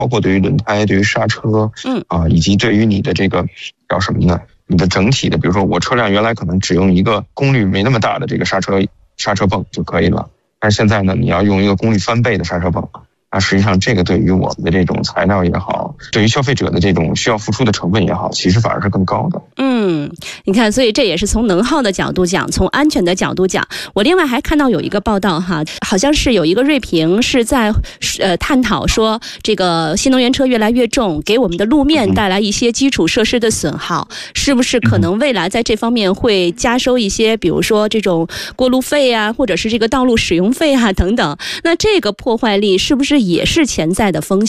包括对于轮胎、对于刹车，以及对于你的这个叫什么呢？你的整体的，比如说我车辆原来可能只用一个功率没那么大的这个刹车泵就可以了，但是现在呢，你要用一个功率翻倍的刹车泵。那实际上这个对于我们的这种材料也好，对于消费者的这种需要付出的成本也好，其实反而是更高的。 你看，所以这也是从能耗的角度讲，从安全的角度讲。我另外还看到有一个报道哈，好像是有一个锐评是在探讨说，这个新能源车越来越重，给我们的路面带来一些基础设施的损耗，是不是可能未来在这方面会加收一些，比如说这种过路费啊，或者是这个道路使用费啊等等？那这个破坏力是不是也是潜在的风险？